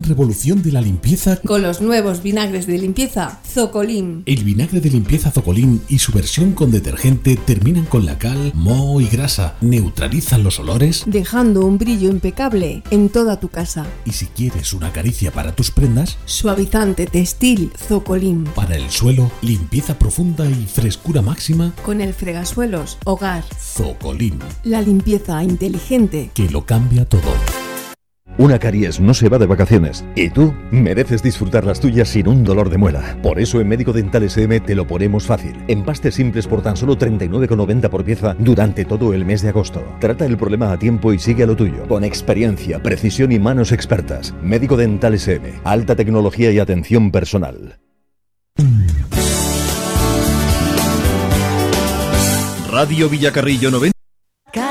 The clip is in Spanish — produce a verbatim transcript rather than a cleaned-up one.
revolución de la limpieza con los nuevos vinagres de limpieza Zocolin. El vinagre de limpieza Zocolin y su versión con detergente terminan con la cal, moho y grasa, neutralizan los olores, dejando un brillo impecable en toda tu casa. Y si quieres una caricia para tus prendas, suavizante textil Zocolin. Para el suelo, limpieza profunda y frescura máxima con el fregasuelos Hogar Zocolin. La limpieza inteligente que lo cambia todo. Una caries no se va de vacaciones y tú mereces disfrutar las tuyas sin un dolor de muela. Por eso en Médico Dental S M te lo ponemos fácil. Empastes simples por tan solo treinta y nueve con noventa por pieza durante todo el mes de agosto. Trata el problema a tiempo y sigue a lo tuyo. Con experiencia, precisión y manos expertas. Médico Dental S M. Alta tecnología y atención personal. Radio Villacarrillo noventa.